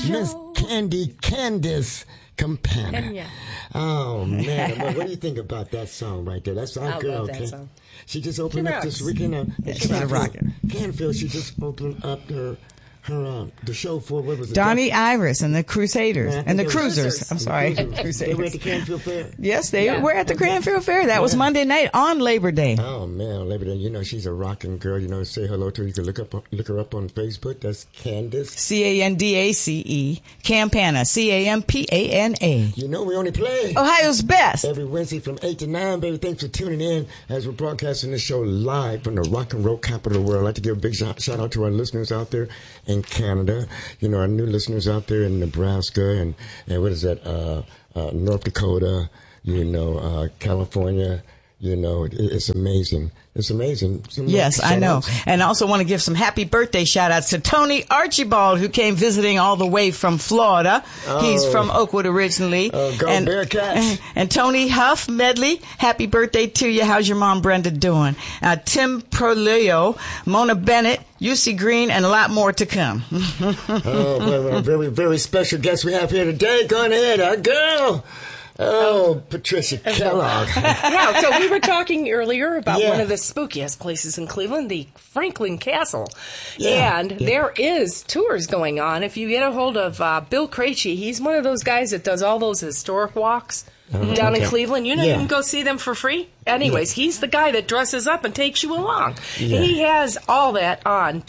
Miss Candace Campana. Yeah. Oh, man. Well, what do you think about that song right there? That's our girl, love that okay? song. She just opened up this weekend. She's a rocker. Canfield, she just opened up the show for, what was it? Donnie Iris and the Crusaders and the Cruisers. I'm sorry. Cruisers. They were at the Canfield Fair? Yes, they were at the Canfield Fair. That was Monday night on Labor Day. Oh, man, Labor Day. You know, she's a rocking girl. You know, say hello to her. You can look her up on Facebook. That's Candace. Candace. Campana. Campana. You know, we only play Ohio's best. every Wednesday from 8 to 9, baby. Thanks for tuning in as we're broadcasting this show live from the rock and roll capital of the world. I'd like to give a big shout out to our listeners out there in Canada. You know, our new listeners out there in Nebraska and what is that, North Dakota, you know, California. You know, it's amazing. It's amazing. Yes, I know. And I also want to give some happy birthday shout-outs to Tony Archibald, who came visiting all the way from Florida. He's from Oakwood originally. Go Bearcats. And Tony Huff Medley, happy birthday to you. How's your mom, Brenda, doing? Tim Prolio, Mona Bennett, UC Green, and a lot more to come. Well, a very, very special guest we have here today. Go ahead, our girl. Patricia Kellogg. Yeah, so we were talking earlier about one of the spookiest places in Cleveland, the Franklin Castle. And there is tours going on. If you get a hold of Bill Krejci, he's one of those guys that does all those historic walks down in Cleveland. You know, you can go see them for free. Anyways, he's the guy that dresses up and takes you along. Yeah. He has all that on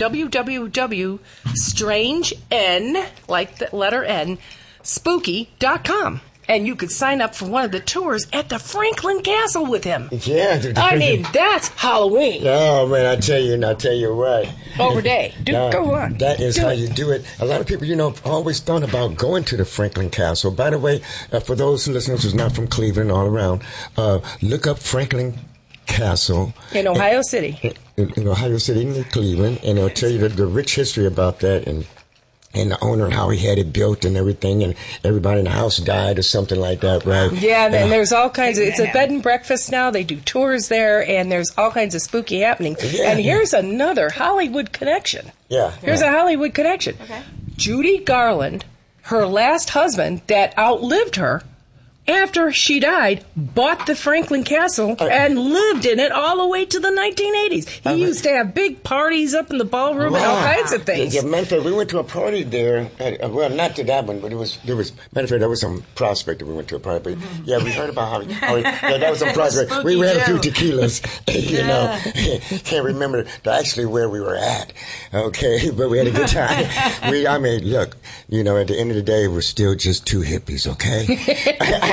www.strangen, like the letter N, spooky.com. And you could sign up for one of the tours at the Franklin Castle with him. Yeah. I mean, that's Halloween. Oh, man, I tell you what. Day. Go on. That is how you do it. A lot of people, you know, always thought about going to the Franklin Castle. By the way, for those listeners who's not from Cleveland, all around, look up Franklin Castle. In Ohio City. In Ohio City, in Cleveland. And it'll tell you the rich history about that and the owner and how he had it built and everything, and everybody in the house died or something like that, right? Yeah, and there's all kinds of, it's a bed and breakfast now. They do tours there, and there's all kinds of spooky happenings. Yeah, and here's another Hollywood connection. Here's a Hollywood connection. Okay. Judy Garland, her last husband that outlived her, after she died, bought the Franklin Castle and lived in it all the way to the 1980s. He used to have big parties up in the ballroom and all kinds of things. Yeah, matter of fact, we went to a party there. Well, not to that one, but there was. Matter of fact, there was some prospect that we went to a party. But yeah, we heard about how that was some prospect. We had a few tequilas, you know. Can't remember actually where we were at. Okay, but we had a good time. I mean, look, you know, at the end of the day, we're still just two hippies, okay?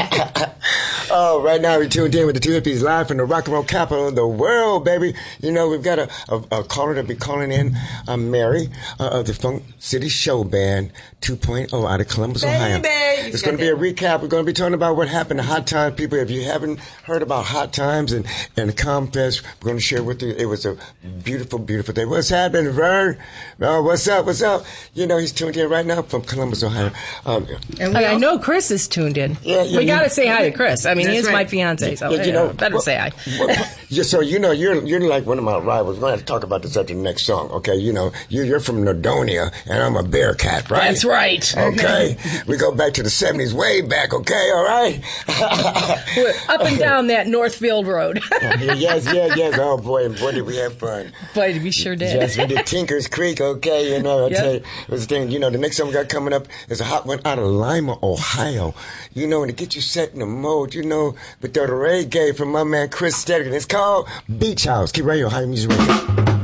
Right now we're tuned in with the two hippies live from the rock and roll capital of the world, baby. You know, we've got a caller that'll be calling in, Mary, of the Funk City Show Band 2.0 out of Columbus, Ohio. It's going to be a recap. We're going to be talking about what happened to Hot Times. People, if you haven't heard about Hot Times and ComFest, we're going to share with you. It was a beautiful, beautiful day. What's happening, Vern? What's up? You know, he's tuned in right now from Columbus, Ohio. And I know Chris is tuned in. We got to say hi to Chris. I mean, he's my fiance, so you know, better say hi. So, you know, you're like one of my rivals. We're going to have to talk about this after the next song, okay? You know, you're from Nordonia, and I'm a Bearcat, right? That's right. Okay. We go back to the 70s, way back, okay? All right? We're up and down that Northfield Road. Yes. Oh, boy, did we have fun. Boy, we sure did. Yes, we did Tinker's Creek, okay? You know, I'll tell you, this thing, you know, the next song we got coming up is a hot one out of Lima, Ohio. You know, and to get you set in the mode, you know, with the reggae from my man Chris Stedman. It's called Beach House. Keep right here, Ohio Music Radio.